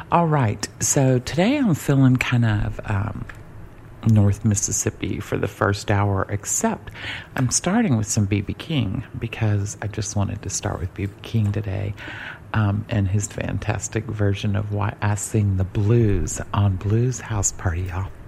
All right, so today I'm feeling kind of North Mississippi for the first hour, except I'm starting with some B.B. King because I just wanted to start with B.B. King today and his fantastic version of Why I Sing the Blues on Blues House Party, y'all.